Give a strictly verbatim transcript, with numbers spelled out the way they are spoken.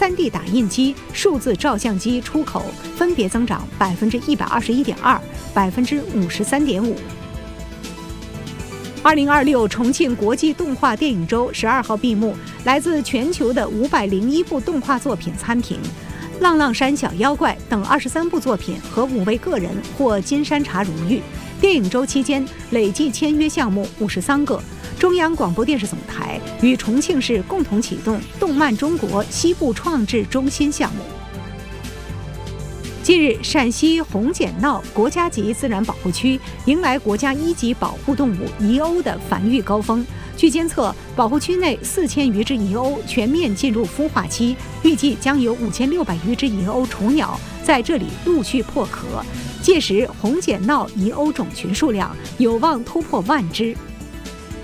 三 D 打印机、数字照相机出口分别增长百分之一百二十一点二、百分之五十三点五。二零二六重庆国际动画电影周十二号闭幕，来自全球的五百零一部动画作品参评，《浪浪山小妖怪》等二十三部作品和五位个人获金山茶荣誉。电影周期间累计签约项目五十三个。中央广播电视总台与重庆市共同启动动漫中国西部创制中心项目。近日，陕西红剪淖国家级自然保护区迎来国家一级保护动物遗鸥的繁育高峰。据监测，保护区内四千余只遗鸥全面进入孵化期，预计将有五千六百余只遗鸥雏鸟在这里陆续破壳，届时红剪淖遗鸥种群数量有望突破万只。